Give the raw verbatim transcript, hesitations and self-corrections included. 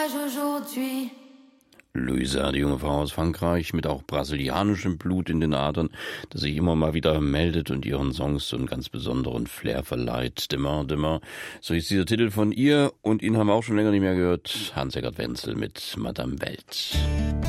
aujourd'hui. Louisa, die junge Frau aus Frankreich, mit auch brasilianischem Blut in den Adern, das sich immer mal wieder meldet und ihren Songs so einen ganz besonderen Flair verleiht. Demain, Demain, so ist dieser Titel von ihr, und ihn haben wir auch schon länger nicht mehr gehört. Hans-Eggert Wenzel mit Madame Welt.